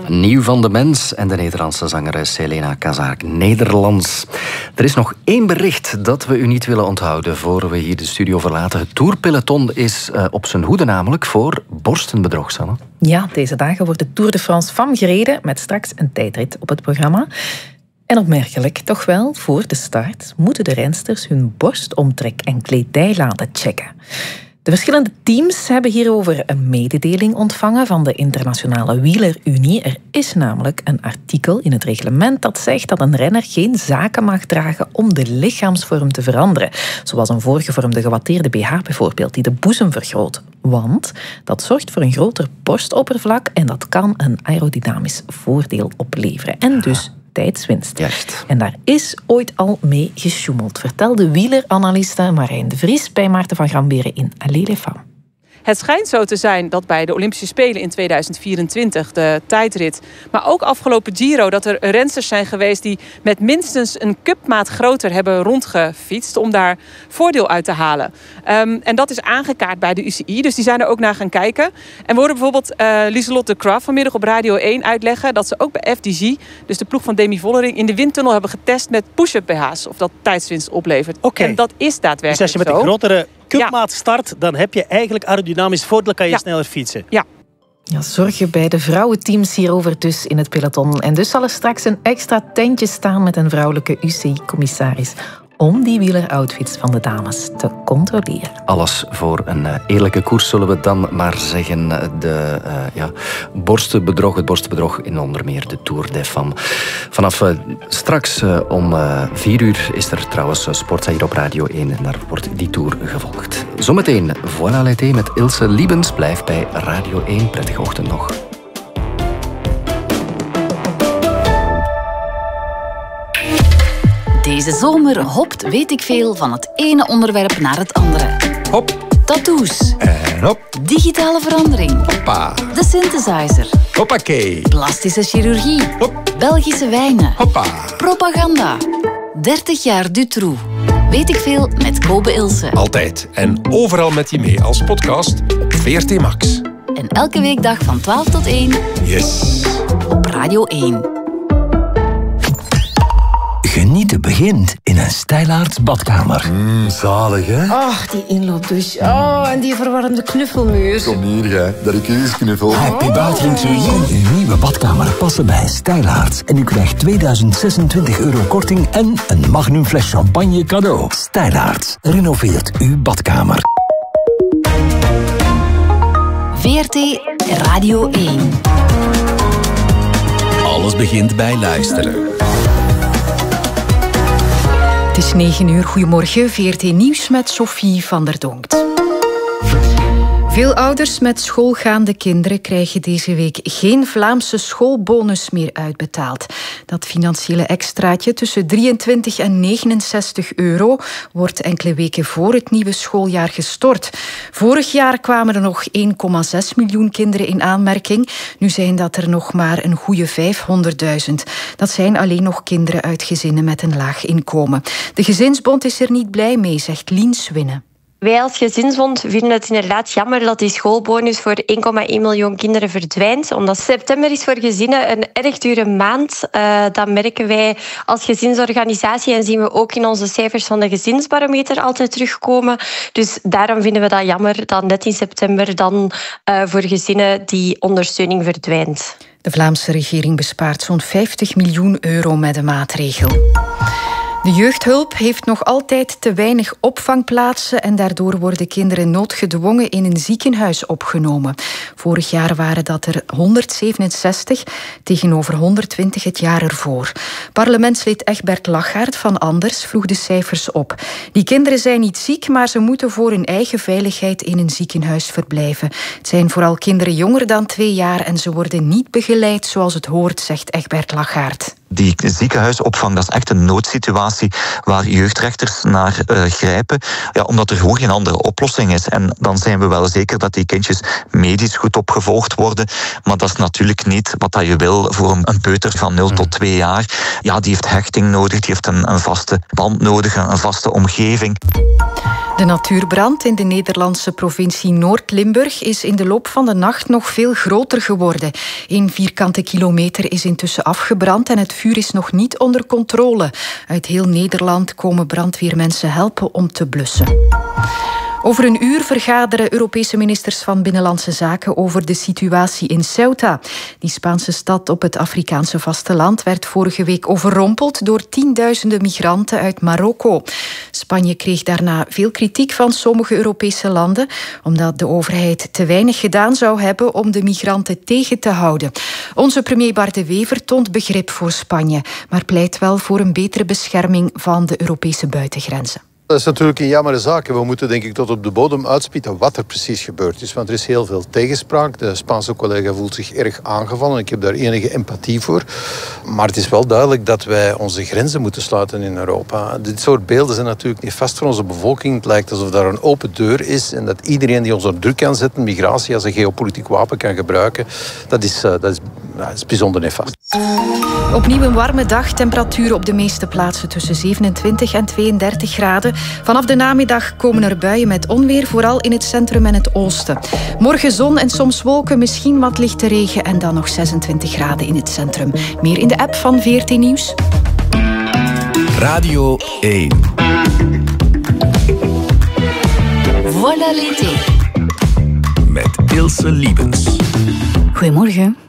Nieuw van de Mens en de Nederlandse zangeres Selena Kazaak, Nederlands. Er is nog één bericht dat we u niet willen onthouden voor we hier de studio verlaten. Het Tourpeloton is op zijn hoede namelijk voor borstenbedrog, Sanne. Ja, deze dagen wordt de Tour de France Femmes gereden met straks een tijdrit op het programma. En opmerkelijk, toch wel, voor de start moeten de rensters hun borstomtrek en kledij laten checken. De verschillende teams hebben hierover een mededeling ontvangen van de Internationale Wielerunie. Er is namelijk een artikel in het reglement dat zegt dat een renner geen zaken mag dragen om de lichaamsvorm te veranderen. Zoals een voorgevormde gewatteerde BH bijvoorbeeld, die de boezem vergroot. Want dat zorgt voor een groter borstoppervlak en dat kan een aerodynamisch voordeel opleveren. En dus tijdswinst. Juist. En daar is ooit al mee gesjoemeld, vertelde wieleranaliste Marijn de Vries bij Maarten van Gramberen in Allez les Femmes. Het schijnt zo te zijn dat bij de Olympische Spelen in 2024, de tijdrit, maar ook afgelopen Giro, dat er rensters zijn geweest die met minstens een cupmaat groter hebben rondgefietst om daar voordeel uit te halen. En dat is aangekaart bij de UCI, dus die zijn er ook naar gaan kijken. En we hoorden bijvoorbeeld Lieselotte de Craft vanmiddag op Radio 1 uitleggen dat ze ook bij FDG, dus de ploeg van Demi Vollering, in de windtunnel hebben getest met push-up BH's, of dat tijdswinst oplevert. Okay. En dat is daadwerkelijk dus als je met zo. een grotere cupmaat start, dan heb je eigenlijk aerodynamisch voordeel, kan je sneller fietsen. Ja. Ja, zorgen bij de vrouwenteams hierover dus in het peloton. En dus zal er straks een extra tentje staan met een vrouwelijke UCI-commissaris om die wieleroutfits van de dames te controleren. Alles voor een eerlijke koers, zullen we dan maar zeggen. Het borstenbedrog in onder meer de Tour des Femmes. Vanaf straks om 4 uur is er trouwens Sportza hier op Radio 1 en daar wordt die Tour gevolgd. Zometeen Voilà l'été met Ilse Liebens. Blijf bij Radio 1. Prettige ochtend nog. Deze zomer hopt weet ik veel van het ene onderwerp naar het andere. Hop. Tattoos. En hop. Digitale verandering. Hoppa. De synthesizer. Hoppakee. Plastische chirurgie. Hop. Belgische wijnen. Hoppa. Propaganda. 30 jaar Dutroux. Weet ik veel met Kobe Ilse. Altijd en overal met je mee als podcast op VRT Max. En elke weekdag van 12 tot 1. Yes. Op Radio 1. Genieten begint in een Stijlaarts badkamer. Zalig, hè? Ach, die inloopdouche. Oh, en die verwarmde knuffelmuur. Kom hier, jij. Dat ik u eens knuffel. Happy Buitering to you. Kom uw nieuwe badkamer passen bij Stijlaarts. En u krijgt €2026 korting en een magnum fles champagne cadeau. Stijlaarts renoveert uw badkamer. VRT Radio 1. Alles begint bij luisteren. Het is 9 uur. Goedemorgen. VRT Nieuws met Sophie van der Donkt. Veel ouders met schoolgaande kinderen krijgen deze week geen Vlaamse schoolbonus meer uitbetaald. Dat financiële extraatje tussen 23 en 69 euro wordt enkele weken voor het nieuwe schooljaar gestort. Vorig jaar kwamen er nog 1,6 miljoen kinderen in aanmerking. Nu zijn dat er nog maar een goede 500.000. Dat zijn alleen nog kinderen uit gezinnen met een laag inkomen. De Gezinsbond is er niet blij mee, zegt Lien Swinnen. Wij als Gezinsbond vinden het inderdaad jammer dat die schoolbonus voor 1,1 miljoen kinderen verdwijnt. Omdat september is voor gezinnen een erg dure maand. Dat merken wij als gezinsorganisatie en zien we ook in onze cijfers van de gezinsbarometer altijd terugkomen. Dus daarom vinden we dat jammer dat net in september dan voor gezinnen die ondersteuning verdwijnt. De Vlaamse regering bespaart zo'n 50 miljoen euro met de maatregel. De jeugdhulp heeft nog altijd te weinig opvangplaatsen en daardoor worden kinderen noodgedwongen in een ziekenhuis opgenomen. Vorig jaar waren dat er 167 tegenover 120 het jaar ervoor. Parlementslid Egbert Lachaert van Anders vroeg de cijfers op. Die kinderen zijn niet ziek, maar ze moeten voor hun eigen veiligheid in een ziekenhuis verblijven. Het zijn vooral kinderen jonger dan 2 jaar en ze worden niet begeleid zoals het hoort, zegt Egbert Lachaert. Die ziekenhuisopvang, dat is echt een noodsituatie waar jeugdrechters naar grijpen, omdat er gewoon geen andere oplossing is. En dan zijn we wel zeker dat die kindjes medisch goed opgevolgd worden, maar dat is natuurlijk niet wat je wil voor een peuter van 0 tot 2 jaar. Ja, die heeft hechting nodig, die heeft een vaste band nodig, een vaste omgeving. De natuurbrand in de Nederlandse provincie Noord-Limburg is in de loop van de nacht nog veel groter geworden. 1 vierkante kilometer is intussen afgebrand en het vuur is nog niet onder controle. Uit heel Nederland komen brandweermensen helpen om te blussen. Over een uur vergaderen Europese ministers van Binnenlandse Zaken over de situatie in Ceuta. Die Spaanse stad op het Afrikaanse vasteland werd vorige week overrompeld door tienduizenden migranten uit Marokko. Spanje kreeg daarna veel kritiek van sommige Europese landen, omdat de overheid te weinig gedaan zou hebben om de migranten tegen te houden. Onze premier Bart De Wever toont begrip voor Spanje, maar pleit wel voor een betere bescherming van de Europese buitengrenzen. Dat is natuurlijk een jammere zaak. We moeten denk ik tot op de bodem uitspitten wat er precies gebeurd is. Want er is heel veel tegenspraak. De Spaanse collega voelt zich erg aangevallen. Ik heb daar enige empathie voor. Maar het is wel duidelijk dat wij onze grenzen moeten sluiten in Europa. Dit soort beelden zijn natuurlijk niet vast voor onze bevolking. Het lijkt alsof daar een open deur is en dat iedereen die ons onder druk kan zetten, migratie als een geopolitiek wapen kan gebruiken, dat is bijzonder nefast. Opnieuw een warme dag. Temperaturen op de meeste plaatsen tussen 27 en 32 graden. Vanaf de namiddag komen er buien met onweer, vooral in het centrum en het oosten. Morgen zon en soms wolken, misschien wat lichte regen en dan nog 26 graden in het centrum. Meer in de app van VRT Nieuws. Radio 1. Voilà l'été. Met Ilse Liebens. Goedemorgen.